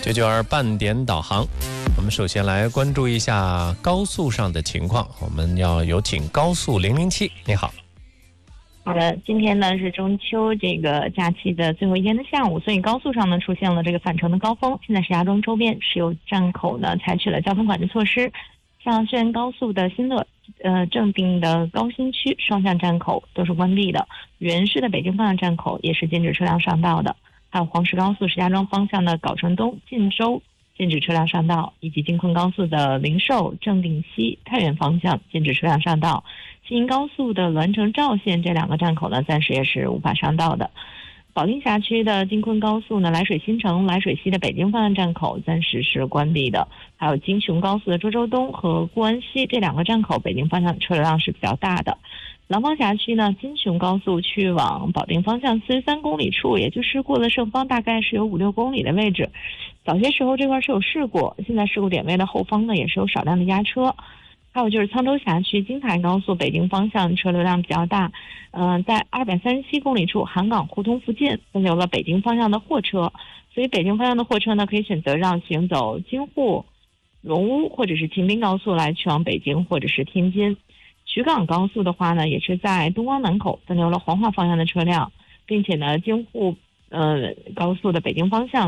992半点导航。我们首先来关注一下高速上的情况，我们要有请高速007。你好。 好的，今天呢是中秋这个假期的最后一天的下午，所以高速上呢出现了这个返程的高峰。现在石家庄周边石油站口呢采取了交通管制措施，像虽然高速的新乐正定的高新区双向站口都是关闭的，原市的北京方向站口也是禁止车辆上道的，还有黄石高速石家庄方向的藁城东、晋州禁止车辆上道，以及京昆高速的灵寿、正定西、太原方向禁止车辆上道。京营高速的栾城赵县这两个站口呢，暂时也是无法上道的。保定辖区的京昆高速呢，涞水新城、涞水西的北京方向站口暂时是关闭的。还有京雄高速的涿州东和固安西这两个站口，北京方向车流量是比较大的。廊坊辖区呢，京雄高速去往保定方向43公里处，也就是过了盛芳大概是有5-6公里的位置。早些时候这块是有事故，现在事故点位的后方呢也是有少量的压车。还有就是沧州辖区京台高速北京方向车流量比较大，在237公里处韩港互通附近分流了北京方向的货车，所以北京方向的货车呢可以选择让行走京沪、荣乌或者是秦滨高速来去往北京或者是天津。衢港高速的话呢，也是在东光南口分流了黄化方向的车辆，并且呢京沪高速的北京方向